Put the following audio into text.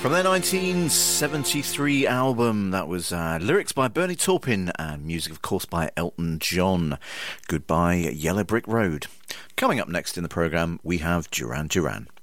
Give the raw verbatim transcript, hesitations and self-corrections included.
From their nineteen seventy-three album, that was uh, lyrics by Bernie Taupin and music, of course, by Elton John. Goodbye, Yellow Brick Road. Coming up next in the programme, we have Duran Duran.